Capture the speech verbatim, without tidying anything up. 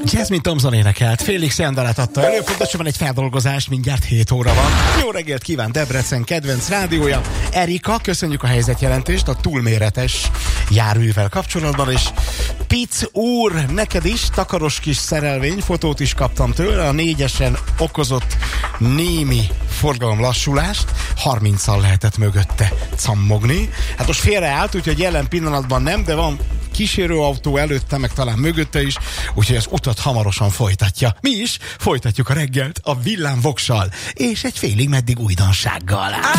Jasmine Thompson énekelt, Félix Jendelet adta elő, pontosabban egy feldolgozás, mindjárt hét óra van. Jó reggelt kíván Debrecen kedvenc rádiója. Erika, köszönjük a helyzetjelentést a túlméretes járművel kapcsolatban, és Pic úr, neked is takaros kis szerelvény, fotót is kaptam tőle, a négyesen okozott némi forgalom lassulást, harminccal lehetett mögötte cammogni. Hát most félreállt, úgyhogy jelen pillanatban nem, de van kísérőautó előtte, meg talán mögötte is, úgyhogy az utat hamarosan folytatja. Mi is folytatjuk a reggelt a villámvokssal, és egy félig meddig újdonsággal.